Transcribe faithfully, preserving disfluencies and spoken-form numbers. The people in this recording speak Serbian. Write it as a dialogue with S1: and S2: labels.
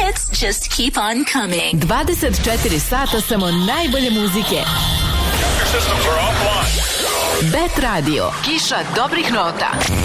S1: hits just keep on coming.
S2: dvadeset četiri sata samo najbolje muzike.
S3: Your systems are offline.
S2: Bet Radio, kiša dobrih nota.